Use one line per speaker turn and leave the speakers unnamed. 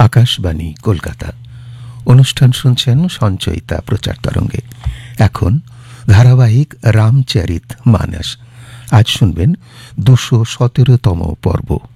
আকাশবাণী কলকাতা। অনুষ্ঠান শুনছেন সঞ্চয়িতা প্রচার তরঙ্গে। এখন ধারাবাহিক রামচরিত মানস। আজ শুনবেন ২১৭তম পর্ব।